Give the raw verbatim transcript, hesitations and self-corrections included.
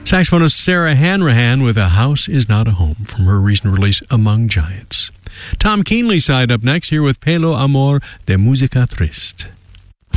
Saxophonist Sarah Hanrahan with A House Is Not a Home from her recent release Among Giants. Tom Keenly side up next here with Pelo Amor de Música Triste.